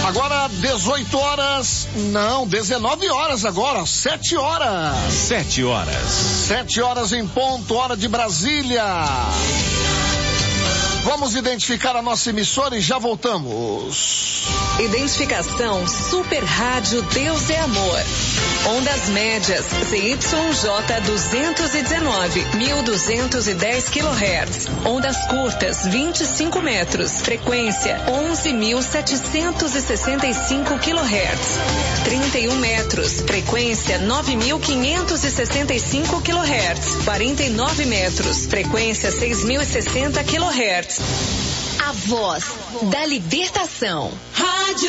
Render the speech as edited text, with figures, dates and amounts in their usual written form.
Agora 18 horas, não, 19 horas agora, 7 horas. 7 horas. 7 horas em ponto, hora de Brasília. Vamos identificar a nossa emissora e já voltamos. Identificação Super Rádio Deus é Amor. Ondas médias ZYJ 219, 1210 kHz. Ondas curtas 25 metros. Frequência 11.765 kHz. 31 metros. Frequência 9.565 kHz. 49 metros. Frequência 6.060 kHz. A voz da libertação. Rádio